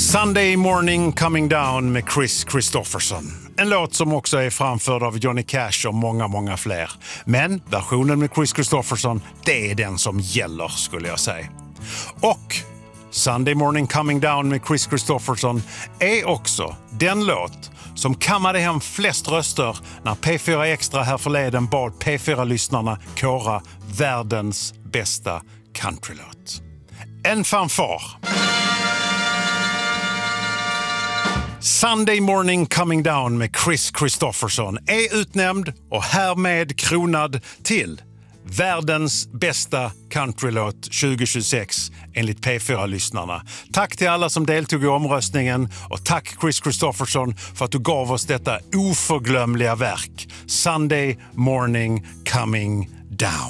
Sunday Morning Coming Down med Chris Christopherson. En låt som också är framförd av Johnny Cash och många fler. Men versionen med Chris Christopherson, det är den som gäller skulle jag säga. Och Sunday Morning Coming Down med Chris Christopherson är också den låt som kammade hem flest röster när P4 Extra här förleden bad P4-lyssnarna kora världens bästa countrylåt. En fanfar. Sunday Morning Coming Down med Chris Christopherson är utnämnd och härmed kronad till världens bästa countrylåt 2026 enligt P4-lyssnarna. Tack till alla som deltog i omröstningen och tack Chris Christopherson för att du gav oss detta oförglömliga verk. Sunday Morning Coming Down.